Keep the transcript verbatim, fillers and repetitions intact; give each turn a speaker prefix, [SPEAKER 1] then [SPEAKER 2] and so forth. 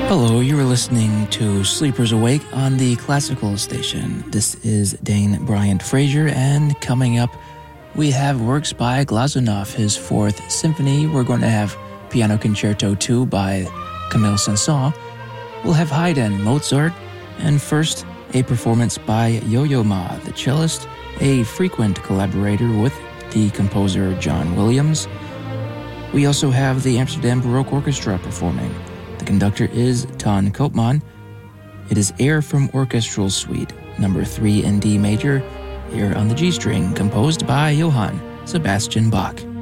[SPEAKER 1] Hello, you are listening to Sleepers Awake on the Classical Station. This is Dane Bryant Frazier, and coming up, we have works by Glazunov, his Fourth Symphony. We're going to have Piano Concerto two by Camille Saint-Saëns. We'll have Haydn, Mozart, and first, a performance by Yo-Yo Ma, the cellist, a frequent collaborator with the composer John Williams. We also have the Amsterdam Baroque Orchestra performing. The conductor is Ton Koopman. It is Air from Orchestral Suite, number three in D major, here on the G string, composed by Johann Sebastian Bach.